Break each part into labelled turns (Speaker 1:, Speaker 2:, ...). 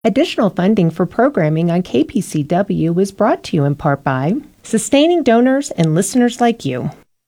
Speaker 1: Additional funding for programming on KPCW is brought to you in part by sustaining donors and listeners like you.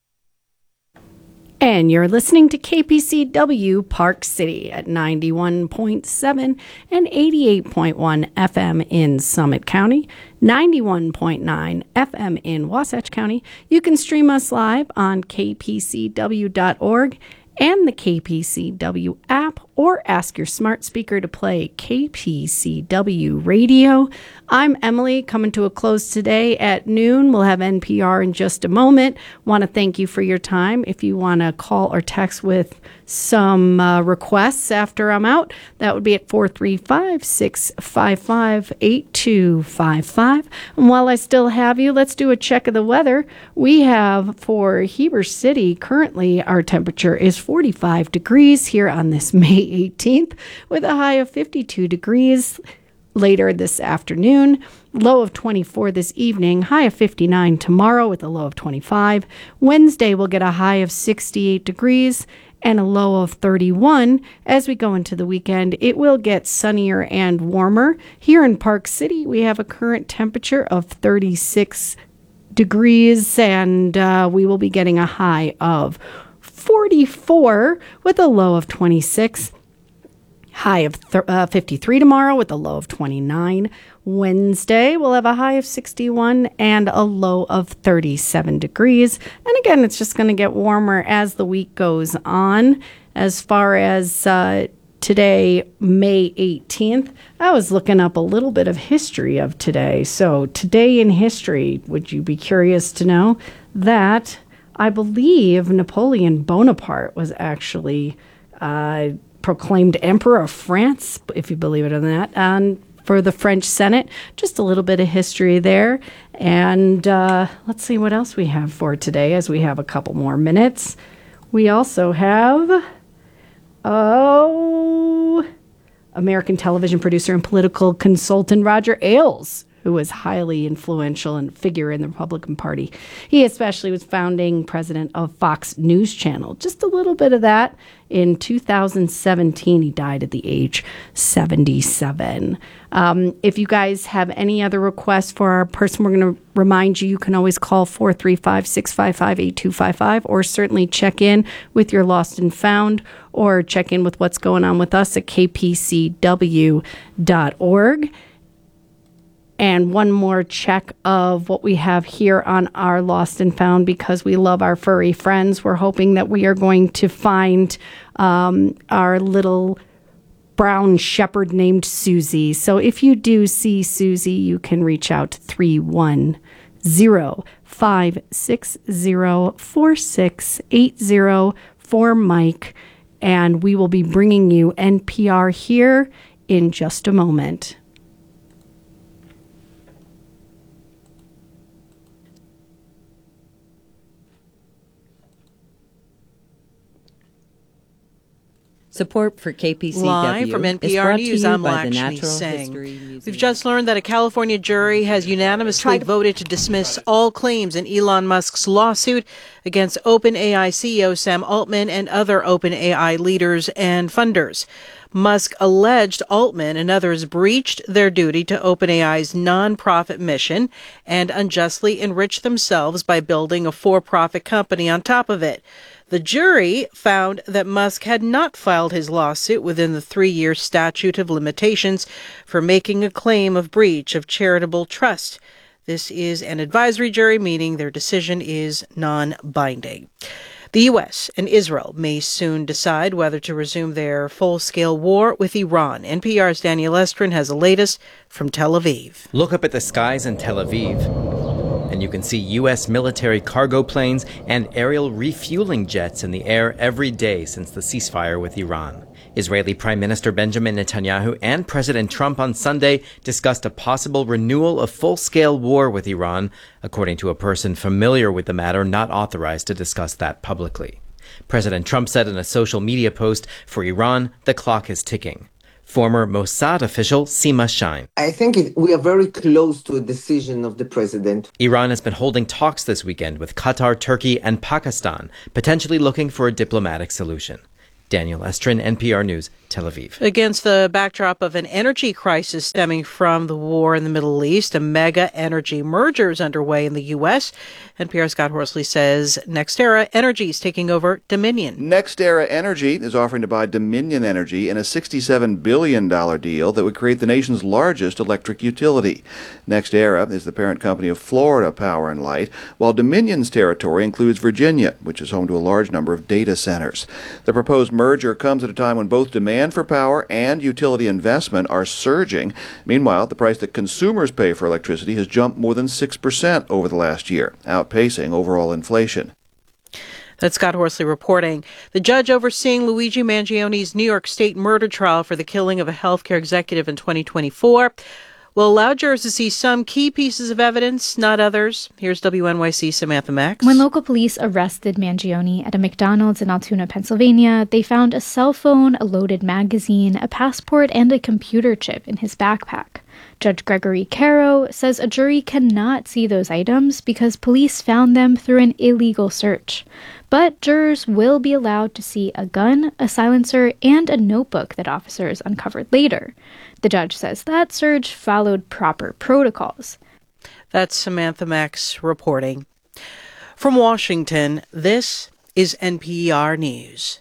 Speaker 2: And you're listening to KPCW Park City at 91.7 and 88.1 FM in Summit County, 91.9 FM in Wasatch County. You can stream us live on kpcw.org and the KPCW app, or ask your smart speaker to play KPCW Radio. I'm Emily, coming to a close today at noon. We'll have NPR in just a moment. Want to thank you for your time. If you want to call or text with some requests after I'm out, that would be at 435-655-8255. And while I still have you, let's do a check of the weather. We have for Heber City, currently our temperature is 45 degrees here on this May 18th, with a high of 52 degrees later this afternoon, low of 24 this evening, high of 59 tomorrow with a low of 25. Wednesday we'll get a high of 68 degrees and a low of 31. As we go into the weekend, it will get sunnier and warmer. Here in Park City, we have a current temperature of 36 degrees, and we will be getting a high of 44 with a low of 26. High of 53 tomorrow with a low of 29. Wednesday, we'll have a high of 61 and a low of 37 degrees. And again, it's just going to get warmer as the week goes on. As far as today, May 18th, I was looking up a little bit of history of today. So today in history, would you be curious to know that I believe Napoleon Bonaparte was actually proclaimed Emperor of France, if you believe it or not, and for the French Senate. Just a little bit of history there. And let's see what else we have for today, as we have a couple more minutes. We also have, American television producer and political consultant Roger Ailes, who was highly influential and figure in the Republican Party. He especially was founding president of Fox News Channel. Just a little bit of that. In 2017, he died at the age 77. If you guys have any other requests for our person, we're going to remind you, you can always call 435-655-8255, or certainly check in with your lost and found, or check in with what's going on with us at kpcw.org. And one more check of what we have here on our Lost and Found, because we love our furry friends. We're hoping that we are going to find our little brown shepherd named Susie. So if you do see Susie, you can reach out to 310-560-4680 for Mike, and we will be bringing you NPR here in just a moment.
Speaker 3: Support for KPCW
Speaker 4: Live from NPR News, I'm Lakshmi Singh. We've just learned that a California jury has unanimously voted to dismiss all claims in Elon Musk's lawsuit against OpenAI CEO Sam Altman and other OpenAI leaders and funders. Musk alleged Altman and others breached their duty to OpenAI's nonprofit mission and unjustly enriched themselves by building a for-profit company on top of it. The jury found that Musk had not filed his lawsuit within the 3-year statute of limitations for making a claim of breach of charitable trust. This is an advisory jury, meaning their decision is non-binding. The U.S. and Israel may soon decide whether to resume their full-scale war with Iran. NPR's Daniel Estrin has the latest from Tel Aviv.
Speaker 5: Look up at the skies in Tel Aviv, and you can see U.S. military cargo planes and aerial refueling jets in the air every day since the ceasefire with Iran. Israeli Prime Minister Benjamin Netanyahu and President Trump on Sunday discussed a possible renewal of full-scale war with Iran, according to a person familiar with the matter not authorized to discuss that publicly. President Trump said in a social media post, "For Iran, the clock is ticking." Former Mossad official Sima Shine.
Speaker 6: I think we are very close to a decision of the president.
Speaker 5: Iran has been holding talks this weekend with Qatar, Turkey, and Pakistan, potentially looking for a diplomatic solution. Daniel Estrin, NPR News, Tel Aviv.
Speaker 4: Against the backdrop of an energy crisis stemming from the war in the Middle East, a mega energy merger is underway in the U.S. NPR's Scott Horsley says NextEra Energy is taking over Dominion.
Speaker 7: NextEra Energy is offering to buy Dominion Energy in a $67 billion deal that would create the nation's largest electric utility. NextEra is the parent company of Florida Power and Light, while Dominion's territory includes Virginia, which is home to a large number of data centers. The proposed merger comes at a time when both demand for power and utility investment are surging. Meanwhile, the price that consumers pay for electricity has jumped more than 6% over the last year, outpacing overall inflation.
Speaker 4: That's Scott Horsley reporting. The judge overseeing Luigi Mangioni's New York State murder trial for the killing of a healthcare executive in 2024 will allow jurors to see some key pieces of evidence, not others. Here's WNYC Samantha Max.
Speaker 8: When local police arrested Mangioni at a McDonald's in Altoona, Pennsylvania, they found a cell phone, a loaded magazine, a passport, and a computer chip in his backpack. Judge Gregory Caro says a jury cannot see those items because police found them through an illegal search. But jurors will be allowed to see a gun, a silencer, and a notebook that officers uncovered later. The judge says that search followed proper protocols.
Speaker 4: That's Samantha Max reporting. From Washington, this is NPR News.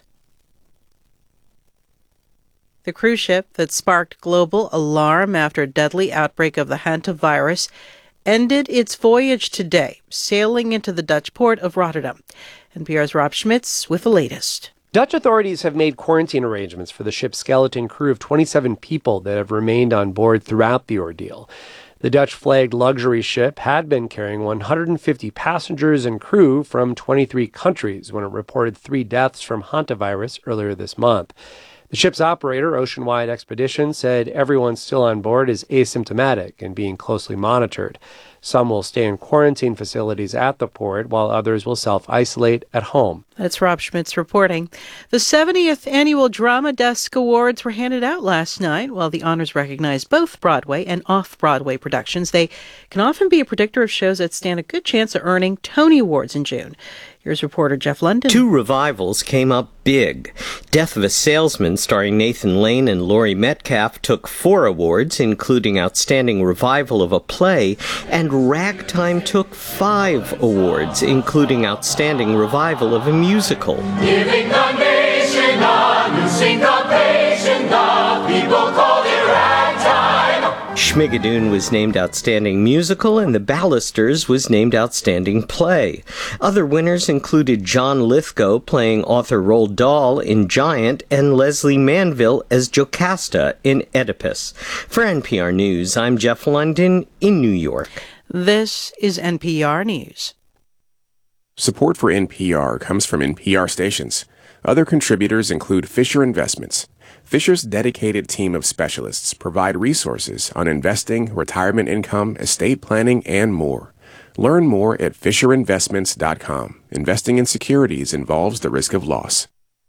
Speaker 4: The cruise ship that sparked global alarm after a deadly outbreak of the hantavirus ended its voyage today, sailing into the Dutch port of Rotterdam. NPR's Rob Schmitz with the latest.
Speaker 9: Dutch authorities have made quarantine arrangements for the ship's skeleton crew of 27 people that have remained on board throughout the ordeal. The Dutch-flagged luxury ship had been carrying 150 passengers and crew from 23 countries when it reported 3 deaths from hantavirus earlier this month. The ship's operator, Oceanwide Expeditions, said everyone still on board is asymptomatic and being closely monitored. Some will stay in quarantine facilities at the port, while others will self-isolate at home.
Speaker 4: That's Rob Schmitz reporting. The 70th Annual Drama Desk Awards were handed out last night. While the honors recognize both Broadway and off-Broadway productions, they can often be a predictor of shows that stand a good chance of earning Tony Awards in June. Here's reporter Jeff London.
Speaker 10: 2 revivals came up big. Death of a Salesman, starring Nathan Lane and Laurie Metcalf, took 4 awards, including Outstanding Revival of a Play, and Ragtime took 5 awards, including Outstanding Revival of a Musical.
Speaker 11: Giving the nation a new syncopation, the people called it Ragtime.
Speaker 10: Schmigadoon was named Outstanding Musical, and The Ballisters was named Outstanding Play. Other winners included John Lithgow playing author Roald Dahl in Giant, and Leslie Manville as Jocasta in Oedipus. For NPR News, I'm Jeff London in New York.
Speaker 4: This is NPR News.
Speaker 12: Support for NPR comes from NPR stations. Other contributors include Fisher Investments. Fisher's dedicated team of specialists provide resources on investing, retirement income, estate planning, and more. Learn more at FisherInvestments.com. Investing in securities involves the risk of loss.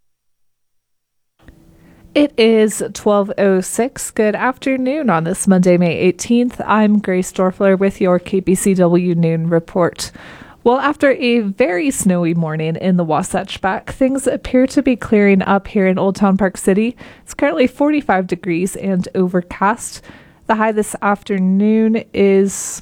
Speaker 13: It is 12:06. Good afternoon on this Monday, May 18th. I'm Grace Dorfler with your KPCW Noon Report. Well, after a very snowy morning in the Wasatch Back, things appear to be clearing up here in Old Town Park City. It's currently 45 degrees and overcast. The high this afternoon is...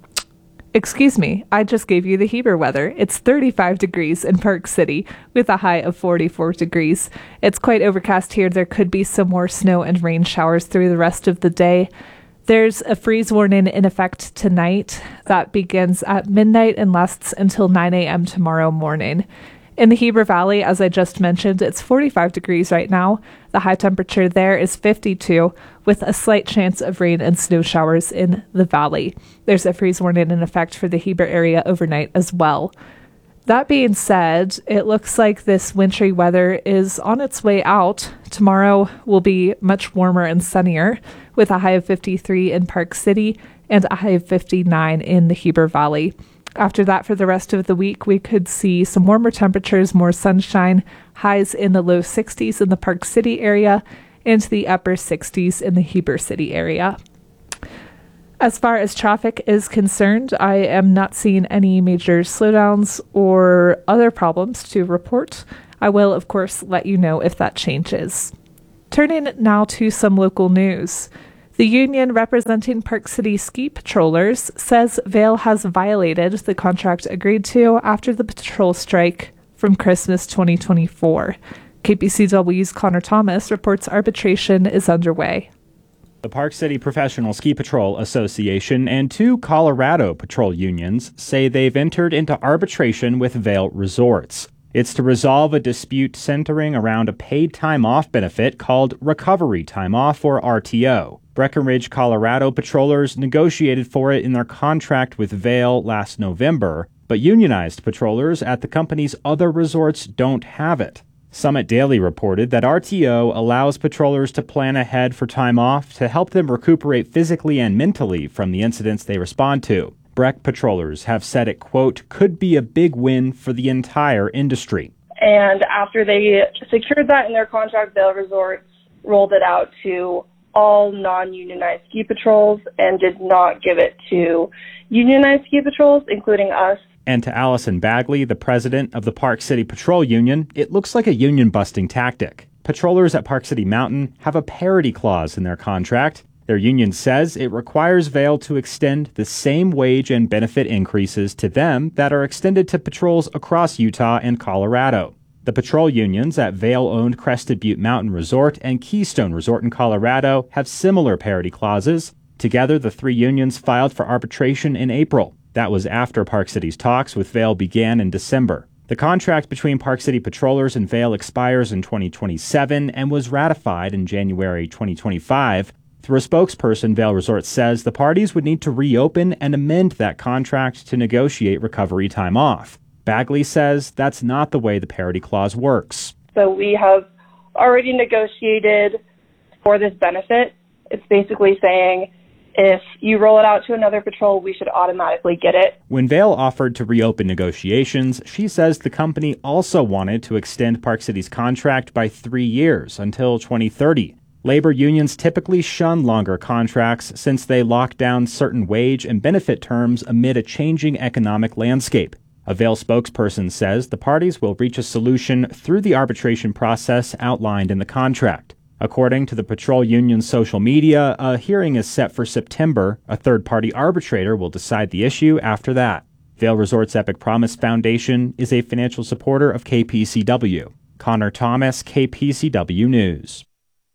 Speaker 13: I just gave you the Heber weather. It's 35 degrees in Park City with a high of 44 degrees. It's quite overcast here. There could be some more snow and rain showers through the rest of the day. There's a freeze warning in effect tonight that begins at midnight and lasts until 9 a.m. tomorrow morning. In the Heber Valley, as I just mentioned, it's 45 degrees right now. The high temperature there is 52, with a slight chance of rain and snow showers in the valley. There's a freeze warning in effect for the Heber area overnight as well. That being said, it looks like this wintry weather is on its way out. Tomorrow will be much warmer and sunnier, with a high of 53 in Park City and a high of 59 in the Heber Valley. After that, for the rest of the week, we could see some warmer temperatures, more sunshine, highs in the low 60s in the Park City area and the upper 60s in the Heber City area. As far as traffic is concerned, I am not seeing any major slowdowns or other problems to report. I will, of course, let you know if that changes. Turning now to some local news. The union representing Park City ski patrollers says Vail has violated the contract agreed to after the patrol strike from Christmas 2024. KPCW's Connor Thomas reports arbitration is underway.
Speaker 14: The Park City Professional Ski Patrol Association and 2 Colorado patrol unions say they've entered into arbitration with Vail Resorts. It's to resolve a dispute centering around a paid time off benefit called Recovery Time Off, or RTO. Breckenridge, Colorado patrollers negotiated for it in their contract with Vail last November, but unionized patrollers at the company's other resorts don't have it. Summit Daily reported that RTO allows patrollers to plan ahead for time off to help them recuperate physically and mentally from the incidents they respond to. Breck patrollers have said it, quote, could be a big win for the entire industry.
Speaker 15: And after they secured that in their contract, Vail Resorts rolled it out to all non-unionized ski patrols and did not give it to unionized ski patrols, including us.
Speaker 14: And to Allison Bagley, the president of the Park City Patrol Union, it looks like a union-busting tactic. Patrollers at Park City Mountain have a parity clause in their contract. Their union says it requires Vail to extend the same wage and benefit increases to them that are extended to patrols across Utah and Colorado. The patrol unions at Vail-owned Crested Butte Mountain Resort and Keystone Resort in Colorado have similar parity clauses. Together, the 3 unions filed for arbitration in April. That was after Park City's talks with Vail began in December. The contract between Park City patrollers and Vail expires in 2027 and was ratified in January 2025. Through a spokesperson, Vail Resorts says the parties would need to reopen and amend that contract to negotiate recovery time off. Bagley says that's not the way the parity clause works.
Speaker 15: So we have already negotiated for this benefit. It's basically saying if you roll it out to another patrol, we should automatically get it.
Speaker 14: When Vail offered to reopen negotiations, she says the company also wanted to extend Park City's contract by 3 years until 2030. Labor unions typically shun longer contracts since they lock down certain wage and benefit terms amid a changing economic landscape. A Vail spokesperson says the parties will reach a solution through the arbitration process outlined in the contract. According to the patrol union's social media, a hearing is set for September. A third-party arbitrator will decide the issue after that. Vail Resorts Epic Promise Foundation is a financial supporter of KPCW. Connor Thomas, KPCW News.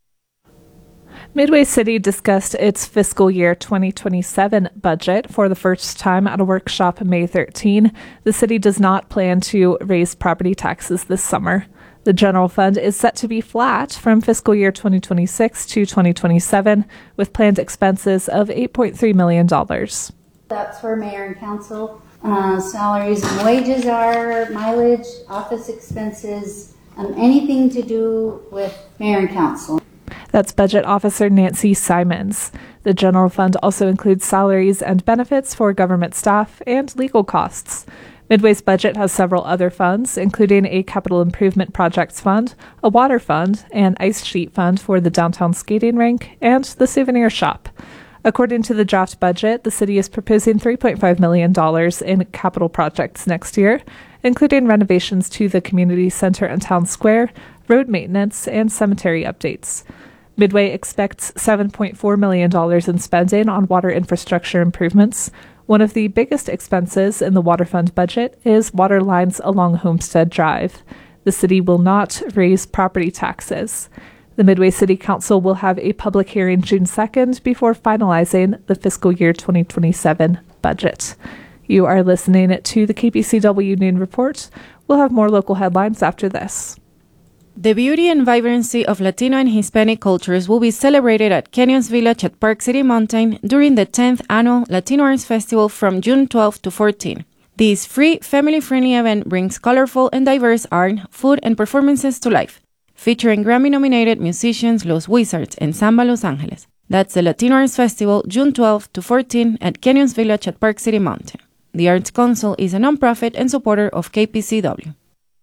Speaker 13: Midway City discussed its fiscal year 2027 budget for the first time at a workshop May 13. The city does not plan to raise property taxes this summer. The general fund is set to be flat from fiscal year 2026 to 2027, with planned expenses of $8.3 million.
Speaker 16: That's where mayor and council salaries and wages are, mileage, office expenses, anything to do with mayor and council.
Speaker 13: That's Budget Officer Nancy Simons. The general fund also includes salaries and benefits for government staff and legal costs. Midway's budget has several other funds, including a capital improvement projects fund, a water fund, an ice sheet fund for the downtown skating rink, and the souvenir shop. According to the draft budget, the city is proposing $3.5 million in capital projects next year, including renovations to the community center and town square, road maintenance, and cemetery updates. Midway expects $7.4 million in spending on water infrastructure improvements. One of the biggest expenses in the water fund budget is water lines along Homestead Drive. The city will not raise property taxes. The Midway City Council will have a public hearing June 2nd before finalizing the fiscal year 2027 budget. You are listening to the KPCW Noon Report. We'll have more local headlines after this.
Speaker 17: The beauty and vibrancy of Latino and Hispanic cultures will be celebrated at Canyons Village at Park City Mountain during the 10th Annual Latino Arts Festival from June 12 to 14. This free, family-friendly event brings colorful and diverse art, food, and performances to life, featuring Grammy-nominated musicians Los Wizards and Samba Los Angeles. That's the Latino Arts Festival, June 12 to 14 at Canyons Village at Park City Mountain. The Arts Council is a nonprofit and supporter of KPCW.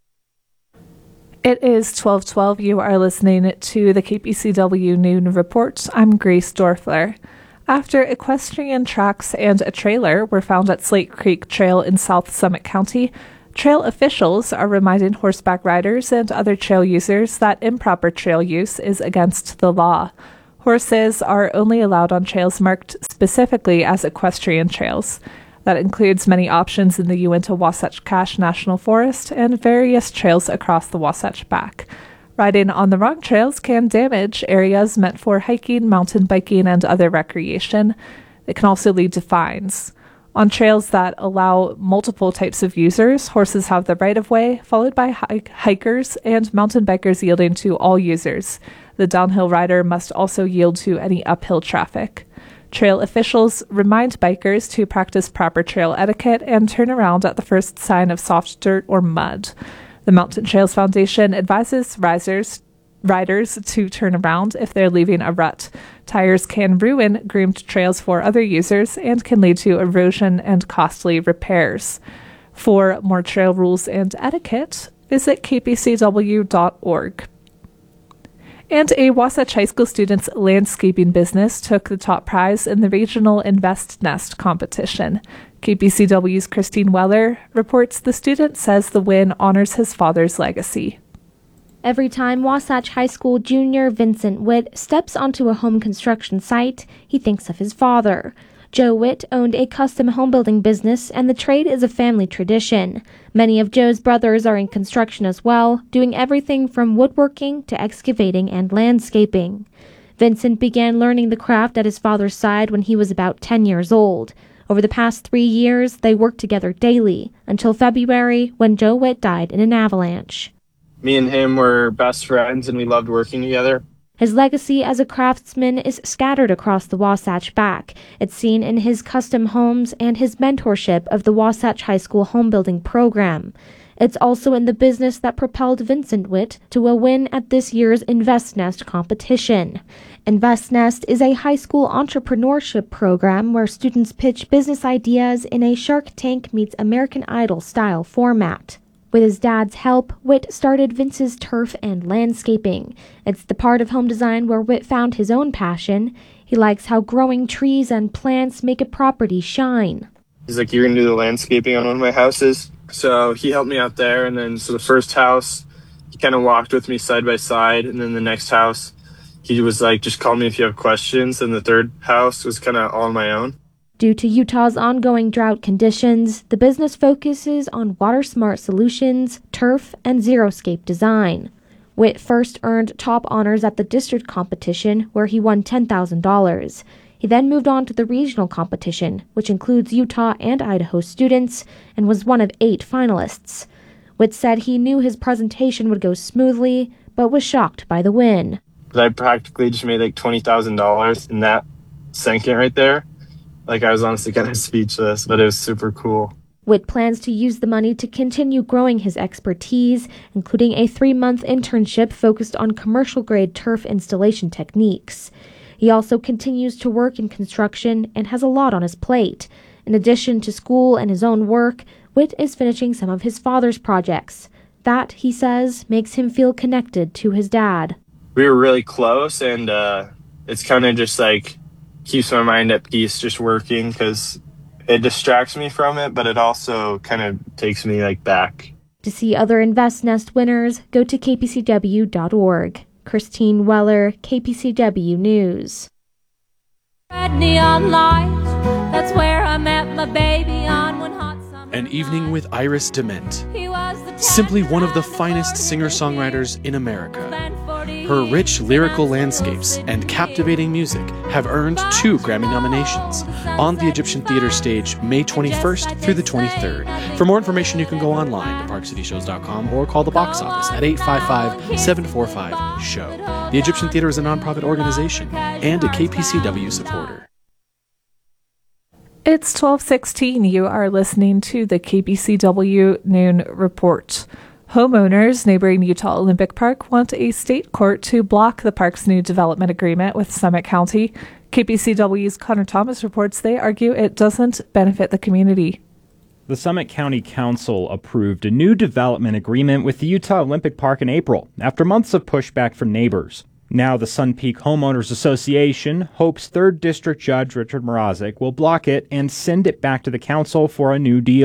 Speaker 13: It is 12:12. You are listening to the KPCW Noon Report. I'm Grace Dorfler. After equestrian tracks and a trailer were found at Slate Creek Trail in South Summit County, Trail officials are reminding horseback riders and other trail users that improper trail use is against the law. Horses are only allowed on trails marked specifically as equestrian trails. That includes many options in the Uinta-Wasatch Cache National Forest and various trails across the Wasatch Back. Riding on the wrong trails can damage areas meant for hiking, mountain biking, and other recreation. It can also lead to fines. On trails that allow multiple types of users, horses have the right-of-way, followed by hikers and mountain bikers yielding to all users. The downhill rider must also yield to any uphill traffic. Trail officials remind bikers to practice proper trail etiquette and turn around at the first sign of soft dirt or mud. The Mountain Trails Foundation advises riders to turn around if they're leaving a rut. Tires can ruin groomed trails for other users and can lead to erosion and costly repairs. For more trail rules and etiquette, visit kpcw.org. And a Wasatch High School student's landscaping business took the top prize in the regional Invest Nest competition. KPCW's Christine Weller reports the student says the win honors his father's legacy.
Speaker 18: Every time Wasatch High School junior Vincent Witt steps onto a home construction site, he thinks of his father. Joe Witt owned a custom home building business, and the trade is a family tradition. Many of Joe's brothers are in construction as well, doing everything from woodworking to excavating and landscaping. Vincent began learning the craft at his father's side when he was about 10 years old. Over the past 3 years, they worked together daily, until February when Joe Witt died in an avalanche.
Speaker 19: Me and him were best friends, and we loved working together.
Speaker 18: His legacy as a craftsman is scattered across the Wasatch Back. It's seen in his custom homes and his mentorship of the Wasatch High School home building program. It's also in the business that propelled Vincent Witt to a win at this year's Invest Nest competition. Invest Nest is a high school entrepreneurship program where students pitch business ideas in a Shark Tank meets American Idol style format. With his dad's help, Witt started Vince's turf and landscaping. It's the part of home design where Witt found his own passion. He likes how growing trees and plants make a property shine.
Speaker 19: He's like, "You're going to do the landscaping on one of my houses." So he helped me out there. And then, so the first house, he kind of walked with me side by side. And then the next house, he was like, "Just call me if you have questions." And the third house was kind of all on my own.
Speaker 18: Due to Utah's ongoing drought conditions, the business focuses on water-smart solutions, turf, and xeriscape design. Witt first earned top honors at the district competition, where he won $10,000. He then moved on to the regional competition, which includes Utah and Idaho students, and was one of 8 finalists. Witt said he knew his presentation would go smoothly, but was shocked by the win.
Speaker 19: I practically just made like $20,000 in that second right there. Like, I was honestly kind of speechless, but it was super cool.
Speaker 18: Witt plans to use the money to continue growing his expertise, including a 3-month internship focused on commercial-grade turf installation techniques. He also continues to work in construction and has a lot on his plate. In addition to school and his own work, Witt is finishing some of his father's projects. That, he says, makes him feel connected to his dad.
Speaker 19: We were really close, and it's kind of just like keeps my mind at peace just working, because it distracts me from it, but it also kind of takes me like back.
Speaker 18: To see other Invest Nest winners, go to kpcw.org. Christine Weller, KPCW News.
Speaker 11: Red neon lights, that's where I met my baby on one hot summer.
Speaker 20: An Evening with Iris DeMent. Simply one of the finest singer-songwriters in America. Her rich lyrical landscapes and captivating music have earned 2 Grammy nominations on the Egyptian Theater stage May 21st through the 23rd. For more information, you can go online to parkcityshows.com or call the box office at 855-745-SHOW. The Egyptian Theater is a nonprofit organization and a KPCW supporter.
Speaker 13: It's 12:16. You are listening to the KPCW Noon Report. Homeowners neighboring Utah Olympic Park want a state court to block the park's new development agreement with Summit County. KPCW's Connor Thomas reports they argue it doesn't benefit the community.
Speaker 14: The Summit County Council approved a new development agreement with the Utah Olympic Park in April, after months of pushback from neighbors. Now the Sun Peak Homeowners Association hopes 3rd District Judge Richard Mrazek will block it and send it back to the council for a new deal.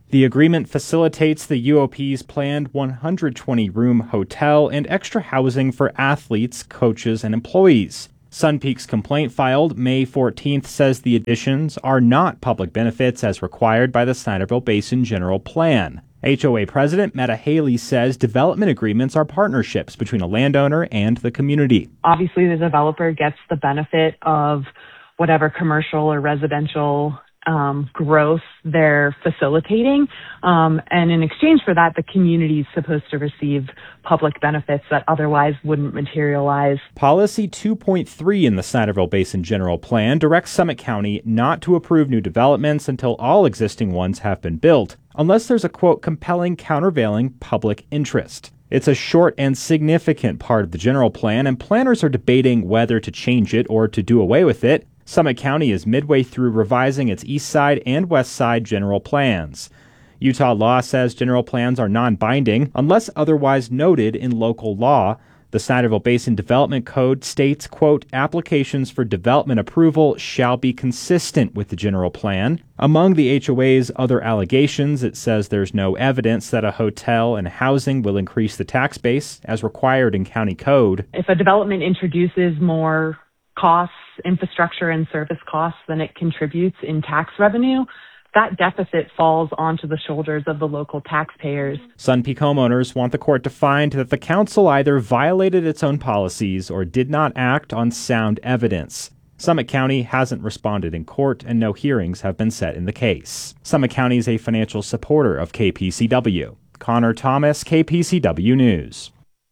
Speaker 14: The agreement facilitates the UOP's planned 120-room hotel and extra housing for athletes, coaches, and employees. Sun Peak's complaint filed May 14th says the additions are not public benefits as required by the Snyderville Basin General Plan. HOA President Meta Haley says development agreements are partnerships between a landowner and the community.
Speaker 21: Obviously, the developer gets the benefit of whatever commercial or residential growth they're facilitating. And in exchange for that, the community is supposed to receive public benefits that otherwise wouldn't materialize.
Speaker 14: Policy 2.3 in the Snyderville Basin General Plan directs Summit County not to approve new developments until all existing ones have been built, unless there's a, quote, compelling countervailing public interest. It's a short and significant part of the general plan, and planners are debating whether to change it or to do away with it. Summit County is midway through revising its east side and west side general plans. Utah law says general plans are non-binding unless otherwise noted in local law. The Snyderville Basin Development Code states, quote, applications for development approval shall be consistent with the general plan. Among the HOA's other allegations, it says there's no evidence that a hotel and housing will increase the tax base as required in county code.
Speaker 21: If a development introduces more costs, infrastructure and service costs than it contributes in tax revenue, that deficit falls onto the shoulders of the local taxpayers.
Speaker 14: Sun Peak homeowners want the court to find that the council either violated its own policies or did not act on sound evidence. Summit County hasn't responded in court, and no hearings have been set in the case. Summit County is a financial supporter of KPCW. Connor Thomas, KPCW News.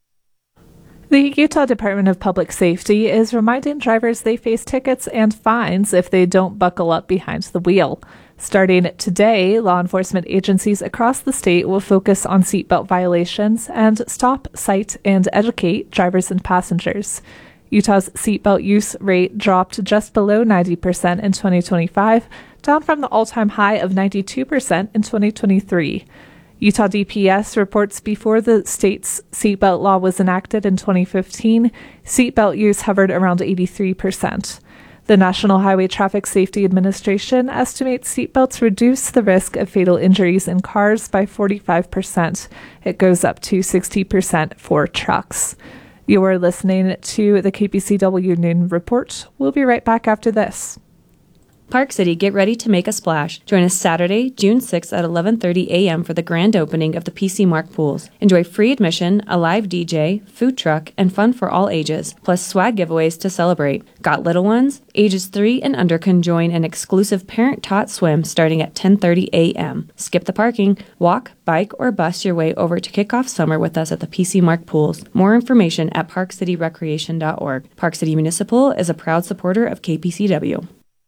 Speaker 13: The Utah Department of Public Safety is reminding drivers they face tickets and fines if they don't buckle up behind the wheel. Starting today, law enforcement agencies across the state will focus on seatbelt violations and stop, cite, and educate drivers and passengers. Utah's seatbelt use rate dropped just below 90% in 2025, down from the all-time high of 92% in 2023. Utah DPS reports before the state's seatbelt law was enacted in 2015, seatbelt use hovered around 83%. The National Highway Traffic Safety Administration estimates seatbelts reduce the risk of fatal injuries in cars by 45%. It goes up to 60% for trucks. You are listening to the KPCW Noon Report. We'll be right back after this.
Speaker 22: Park City, get ready to make a splash. Join us Saturday, June 6th at 11:30 a.m. for the grand opening of the PC Mark pools. Enjoy free admission, a live DJ, food truck, and fun for all ages, plus swag giveaways to celebrate. Got little ones? Ages 3 and under can join an exclusive parent-taught swim starting at 10:30 a.m. Skip the parking, walk, bike, or bus your way over to kick off summer with us at the PC Mark pools. More information at parkcityrecreation.org. Park City Municipal is a proud supporter of KPCW.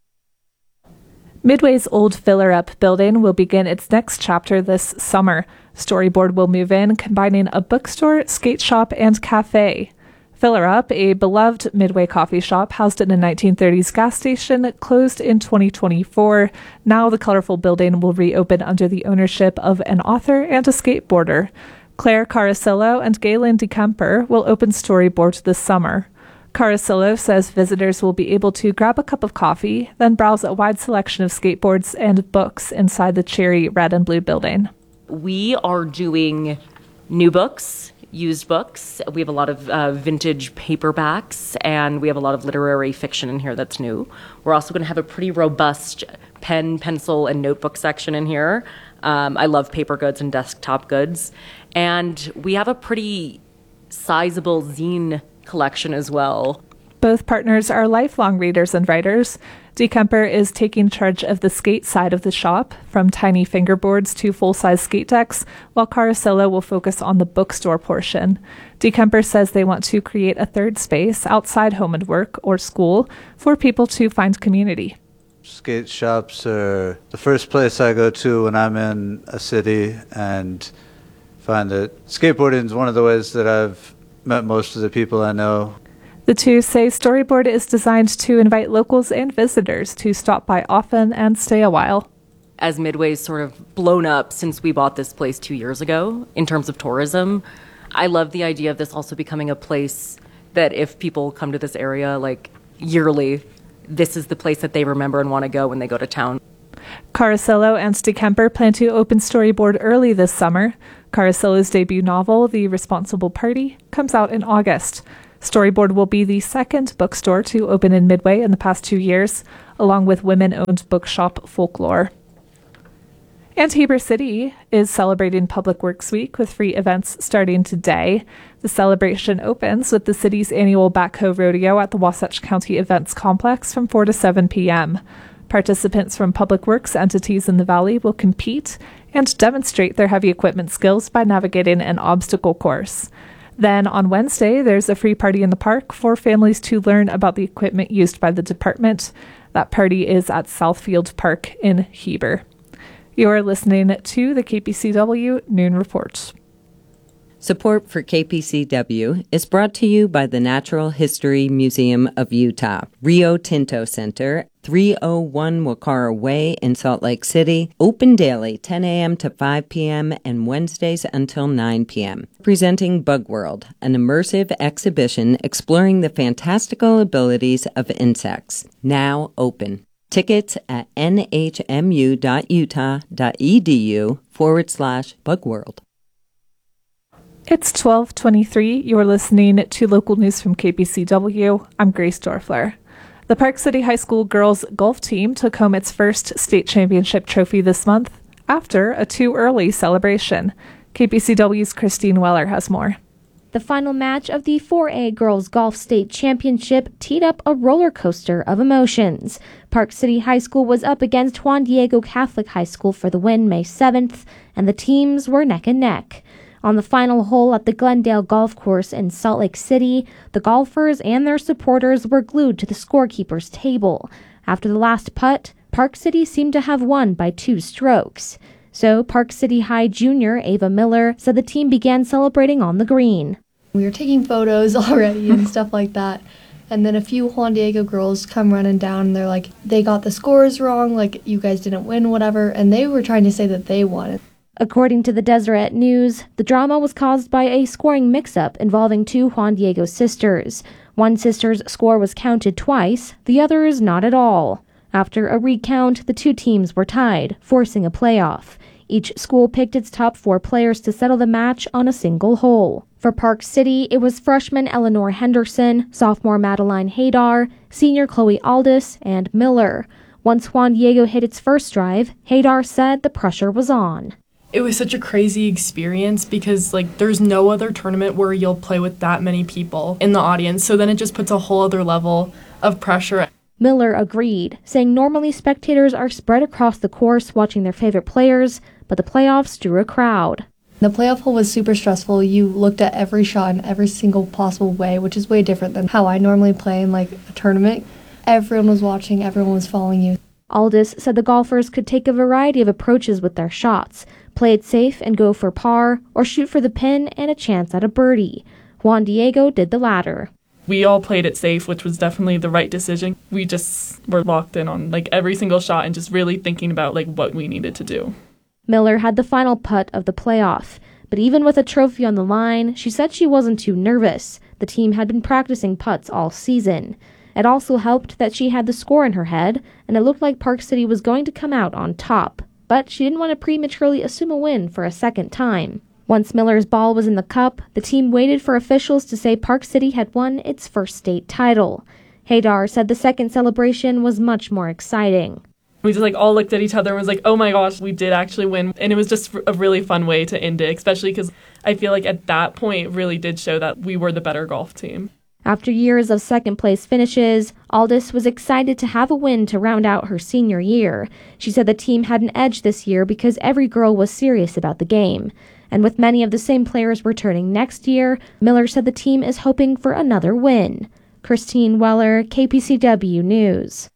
Speaker 13: Midway's old Filler Up building will begin its next chapter this summer. Storyboard will move in, combining a bookstore, skate shop, and cafe. Filler Up, a beloved Midway coffee shop housed in a 1930s gas station, closed in 2024. Now the colorful building will reopen under the ownership of an author and a skateboarder. Claire Carasillo and Galen DeKemper will open Storyboard this summer. Carasillo says visitors will be able to grab a cup of coffee, then browse a wide selection of skateboards and books inside the cherry red and blue building.
Speaker 23: We are doing new books, used books. We have a lot of vintage paperbacks, and we have a lot of literary fiction in here that's new. We're also going to have a pretty robust pen, pencil, and notebook section in here. I love paper goods and desktop goods. And we have a pretty sizable zine collection as well.
Speaker 13: Both partners are lifelong readers and writers. DeKemper is taking charge of the skate side of the shop, from tiny fingerboards to full-size skate decks, while Carasillo will focus on the bookstore portion. DeKemper says they want to create a third space outside home and work or school for people to find community.
Speaker 24: Skate shops are the first place I go to when I'm in a city, and find that skateboarding is one of the ways that I've met most of the people I know.
Speaker 13: The two say Storyboard is designed to invite locals and visitors to stop by often and stay a while.
Speaker 23: As Midway's sort of blown up since we bought this place 2 years ago in terms of tourism, I love the idea of this also becoming a place that if people come to this area like yearly, this is the place that they remember and want to go when they go to town.
Speaker 13: Caracillo and Stekemper plan to open Storyboard early this summer. Caracillo's debut novel, The Responsible Party, comes out in August. Storyboard will be the second bookstore to open in Midway in the past 2 years, along with women-owned bookshop Folklore. And Heber City is celebrating Public Works Week with free events starting today. The celebration opens with the city's annual Backhoe Rodeo at the Wasatch County Events Complex from 4 to 7 p.m. Participants from public works entities in the valley will compete and demonstrate their heavy equipment skills by navigating an obstacle course. Then on Wednesday, there's a free party in the park for families to learn about the equipment used by the department. That party is at Southfield Park in Heber. You're listening to the KPCW Noon Report.
Speaker 1: Support for KPCW is brought to you by the Natural History Museum of Utah, Rio Tinto Center, 301 Wakara Way in Salt Lake City, open daily 10 a.m. to 5 p.m. and Wednesdays until 9 p.m. Presenting Bug World, an immersive exhibition exploring the fantastical abilities of insects, now open. Tickets at nhmu.utah.edu/bugworld.
Speaker 13: It's 12:23. You're listening to local news from KPCW. I'm Grace Dorfler. The Park City High School girls golf team took home its first state championship trophy this month after a too early celebration. KPCW's Christine Weller has more.
Speaker 18: The final match of the 4A Girls Golf State Championship teed up a roller coaster of emotions. Park City High School was up against Juan Diego Catholic High School for the win May 7th, and the teams were neck and neck. On the final hole at the Glendale Golf Course in Salt Lake City, the golfers and their supporters were glued to the scorekeeper's table. After the last putt, Park City seemed to have won by 2 strokes. So Park City High junior Ava Miller said the team began celebrating on the green.
Speaker 2: We were taking photos already and stuff like that. And then a few Juan Diego girls come running down and they're like, they got the scores wrong, like you guys didn't win, whatever. And they were trying to say that they won.
Speaker 18: According to the Deseret News, the drama was caused by a scoring mix-up involving 2 Juan Diego sisters. One sister's score was counted twice, the other's not at all. After a recount, the 2 teams were tied, forcing a playoff. Each school picked its top 4 players to settle the match on a single hole. For Park City, it was freshman Eleanor Henderson, sophomore Madeline Haydar, senior Chloe Aldis, and Miller. Once Juan Diego hit its first drive, Haydar said the pressure was on.
Speaker 3: It was such a crazy experience because, there's no other tournament where you'll play with that many people in the audience, so then it just puts a whole other level of pressure.
Speaker 18: Miller agreed, saying normally spectators are spread across the course watching their favorite players, but the playoffs drew a crowd.
Speaker 2: The playoff hole was super stressful. You looked at every shot in every single possible way, which is way different than how I normally play in, a tournament. Everyone was watching, everyone was following you.
Speaker 18: Aldis said the golfers could take a variety of approaches with their shots, play it safe and go for par, or shoot for the pin and a chance at a birdie. Juan Diego did the latter.
Speaker 3: We all played it safe, which was definitely the right decision. We just were locked in on every single shot and just really thinking about what we needed to do.
Speaker 18: Miller had the final putt of the playoff, but even with a trophy on the line, she said she wasn't too nervous. The team had been practicing putts all season. It also helped that she had the score in her head, and it looked like Park City was going to come out on top. But she didn't want to prematurely assume a win for a second time. Once Miller's ball was in the cup, the team waited for officials to say Park City had won its first state title. Haydar said the second celebration was much more exciting.
Speaker 3: We just all looked at each other and was like, oh my gosh, we did actually win. And it was just a really fun way to end it, especially because I feel like at that point it really did show that we were the better golf team.
Speaker 18: After years of second-place finishes, Aldis was excited to have a win to round out her senior year. She said the team had an edge this year because every girl was serious about the game. And with many of the same players returning next year, Miller said the team is hoping for another win. Christine Weller, KPCW News.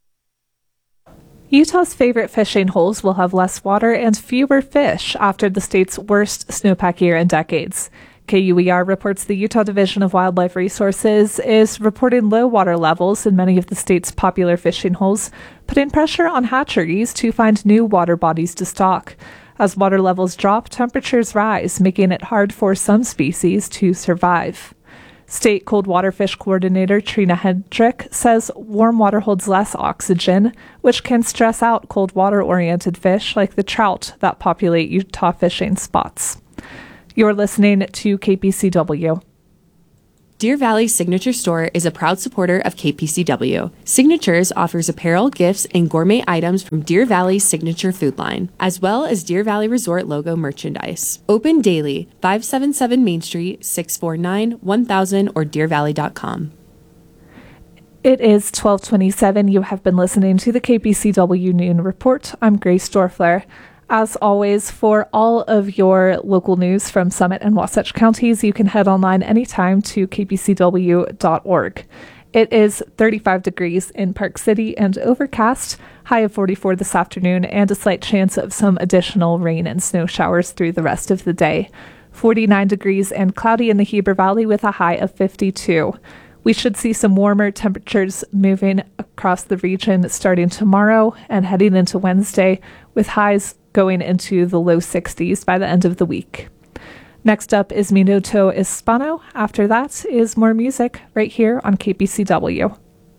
Speaker 13: Utah's favorite fishing holes will have less water and fewer fish after the state's worst snowpack year in decades. KUER reports the Utah Division of Wildlife Resources is reporting low water levels in many of the state's popular fishing holes, putting pressure on hatcheries to find new water bodies to stock. As water levels drop, temperatures rise, making it hard for some species to survive. State cold water fish coordinator Trina Hendrick says warm water holds less oxygen, which can stress out cold water-oriented fish like the trout that populate Utah fishing spots. You're listening to KPCW.
Speaker 22: Deer Valley Signature Store is a proud supporter of KPCW. Signatures offers apparel, gifts, and gourmet items from Deer Valley's signature food line, as well as Deer Valley Resort logo merchandise. Open daily, 577 Main Street, 649-1000 or deervalley.com.
Speaker 13: It is 12:27. You have been listening to the KPCW Noon Report. I'm Grace Dorfler. As always, for all of your local news from Summit and Wasatch counties, you can head online anytime to kpcw.org. It is 35 degrees in Park City and overcast, high of 44 this afternoon, and a slight chance of some additional rain and snow showers through the rest of the day. 49 degrees and cloudy in the Heber Valley with a high of 52. We should see some warmer temperatures moving across the region starting tomorrow and heading into Wednesday, with highs going into the low 60s by the end of the week. Next up is Minuto Hispano. After that is more music right here on KPCW.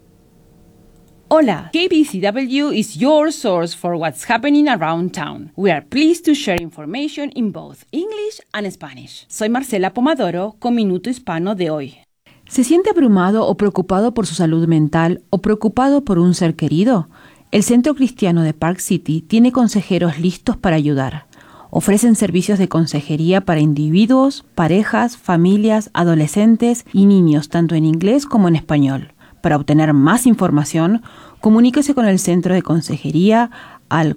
Speaker 5: Hola, KPCW is your source for what's happening around town. We are pleased to share information in both English and Spanish. Soy Marcela Pomadoro con Minuto Hispano de hoy. ¿Se siente abrumado o preocupado por su salud mental o preocupado por un ser querido? El Centro Cristiano de Park City tiene consejeros listos para ayudar. Ofrecen servicios de consejería para individuos, parejas, familias, adolescentes y niños, tanto en inglés como en español. Para obtener más información, comuníquese con el Centro de Consejería al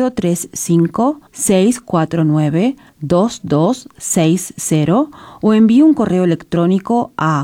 Speaker 5: 435-649-2260 o envíe un correo electrónico a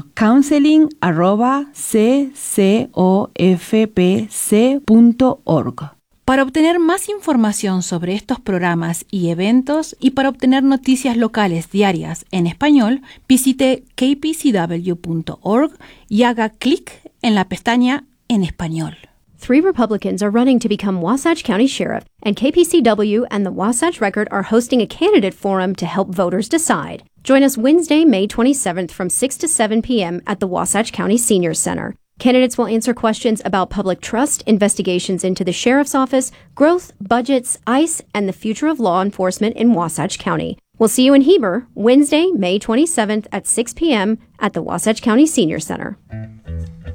Speaker 5: counseling@ccofpc.org. Para obtener más información sobre estos programas y eventos y para obtener noticias locales diarias en español, visite kpcw.org y haga clic en la pestaña En Español.
Speaker 6: 3 Republicans are running to become Wasatch County Sheriff, and KPCW and the Wasatch Record are hosting a candidate forum to help voters decide. Join us Wednesday, May 27th from 6 to 7 p.m. at the Wasatch County Senior Center. Candidates will answer questions about public trust, investigations into the Sheriff's Office, growth, budgets, ICE, and the future of law enforcement in Wasatch County. We'll see you in Heber, Wednesday, May 27th at 6 p.m. at the Wasatch County Senior Center.